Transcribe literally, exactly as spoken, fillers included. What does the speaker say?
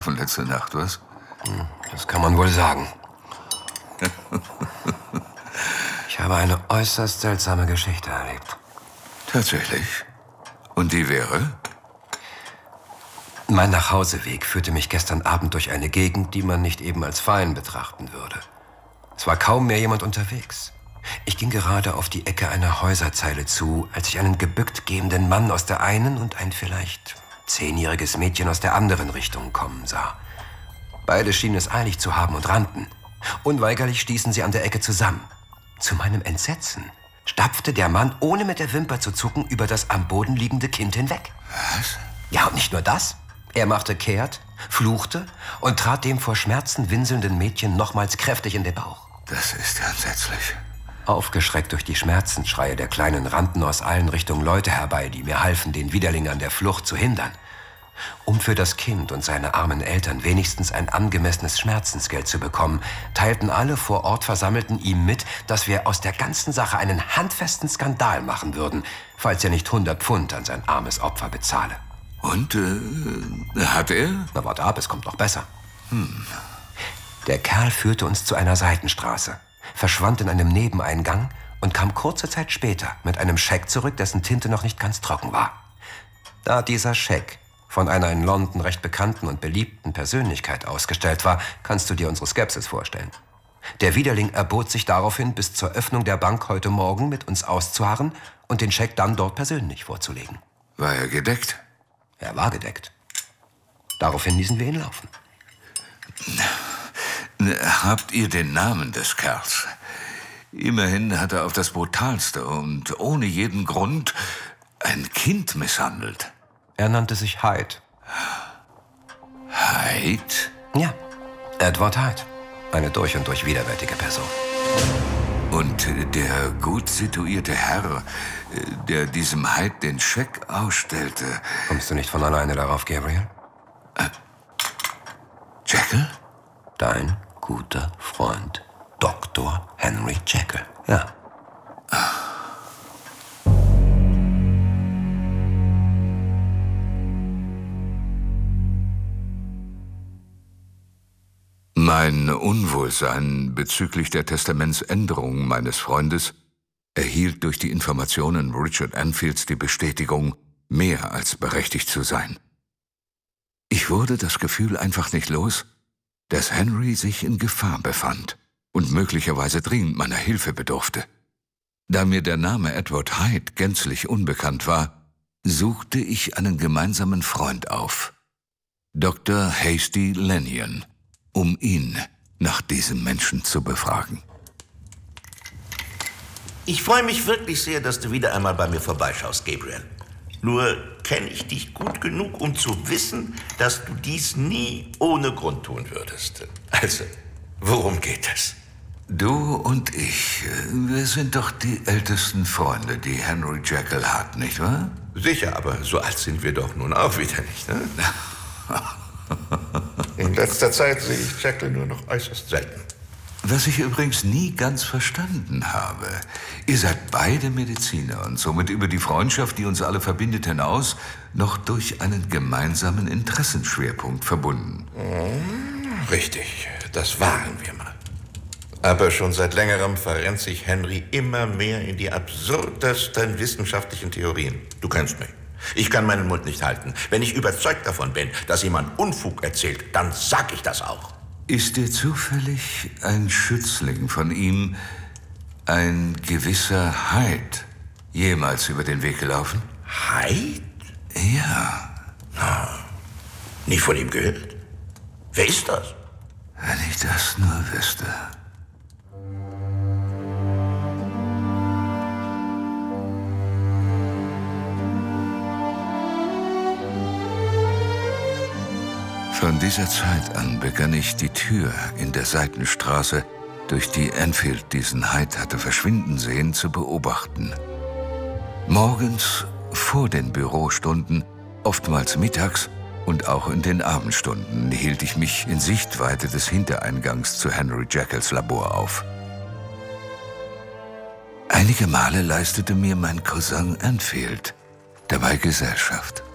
von letzter Nacht, was? Das kann man wohl sagen. Ich habe eine äußerst seltsame Geschichte erlebt. Tatsächlich? Und die wäre? Mein Nachhauseweg führte mich gestern Abend durch eine Gegend, die man nicht eben als fein betrachten würde. Es war kaum mehr jemand unterwegs. Ich ging gerade auf die Ecke einer Häuserzeile zu, als ich einen gebückt gehenden Mann aus der einen und ein vielleicht zehnjähriges Mädchen aus der anderen Richtung kommen sah. Beide schienen es eilig zu haben und rannten. Unweigerlich stießen sie an der Ecke zusammen. Zu meinem Entsetzen stapfte der Mann, ohne mit der Wimper zu zucken, über das am Boden liegende Kind hinweg. Was? Ja, und nicht nur das. Er machte kehrt, fluchte und trat dem vor Schmerzen winselnden Mädchen nochmals kräftig in den Bauch. Das ist ja entsetzlich. Aufgeschreckt durch die Schmerzensschreie der Kleinen rannten aus allen Richtungen Leute herbei, die mir halfen, den Widerling an der Flucht zu hindern. Um für das Kind und seine armen Eltern wenigstens ein angemessenes Schmerzensgeld zu bekommen, teilten alle vor Ort Versammelten ihm mit, dass wir aus der ganzen Sache einen handfesten Skandal machen würden, falls er nicht hundert Pfund an sein armes Opfer bezahle. Und, äh, hat er? Na, warte ab, es kommt noch besser. Hm. Der Kerl führte uns zu einer Seitenstraße, verschwand in einem Nebeneingang und kam kurze Zeit später mit einem Scheck zurück, dessen Tinte noch nicht ganz trocken war. Da dieser Scheck von einer in London recht bekannten und beliebten Persönlichkeit ausgestellt war, kannst du dir unsere Skepsis vorstellen. Der Widerling erbot sich daraufhin, bis zur Öffnung der Bank heute Morgen mit uns auszuharren und den Scheck dann dort persönlich vorzulegen. War er gedeckt? Er war gedeckt. Daraufhin ließen wir ihn laufen. Habt ihr den Namen des Kerls? Immerhin hat er auf das Brutalste und ohne jeden Grund ein Kind misshandelt. Er nannte sich Hyde. Hyde? Ja, Edward Hyde. Eine durch und durch widerwärtige Person. Und der gut situierte Herr, der diesem Hyde den Scheck ausstellte... Kommst du nicht von alleine darauf, Gabriel? Äh, Jekyll? Dein guter Freund, Doktor Henry Jekyll. Ja. Mein Unwohlsein bezüglich der Testamentsänderung meines Freundes erhielt durch die Informationen Richard Enfields die Bestätigung, mehr als berechtigt zu sein. Ich wurde das Gefühl einfach nicht los, dass Henry sich in Gefahr befand und möglicherweise dringend meiner Hilfe bedurfte. Da mir der Name Edward Hyde gänzlich unbekannt war, suchte ich einen gemeinsamen Freund auf, Doktor Hasty Lanyon, um ihn nach diesem Menschen zu befragen. Ich freue mich wirklich sehr, dass du wieder einmal bei mir vorbeischaust, Gabriel. Nur kenne ich dich gut genug, um zu wissen, dass du dies nie ohne Grund tun würdest. Also, worum geht es? Du und ich, wir sind doch die ältesten Freunde, die Henry Jekyll hat, nicht wahr? Sicher, aber so alt sind wir doch nun auch wieder nicht, ne? In letzter Zeit sehe ich Jekyll nur noch äußerst selten. Was ich übrigens nie ganz verstanden habe. Ihr seid beide Mediziner und somit über die Freundschaft, die uns alle verbindet, hinaus noch durch einen gemeinsamen Interessenschwerpunkt verbunden. Hm, richtig, das waren wir mal. Aber schon seit längerem verrennt sich Henry immer mehr in die absurdesten wissenschaftlichen Theorien. Du kennst mich. Ich kann meinen Mund nicht halten. Wenn ich überzeugt davon bin, dass jemand Unfug erzählt, dann sag ich das auch. Ist dir zufällig ein Schützling von ihm, ein gewisser Hyde, jemals über den Weg gelaufen? Hyde? Ja. Na, nie von ihm gehört. Wer ist das? Wenn ich das nur wüsste. Von dieser Zeit an begann ich die Tür in der Seitenstraße, durch die Enfield diesen Hyde hatte verschwinden sehen, zu beobachten. Morgens vor den Bürostunden, oftmals mittags und auch in den Abendstunden hielt ich mich in Sichtweite des Hintereingangs zu Henry Jekylls Labor auf. Einige Male leistete mir mein Cousin Enfield dabei Gesellschaft.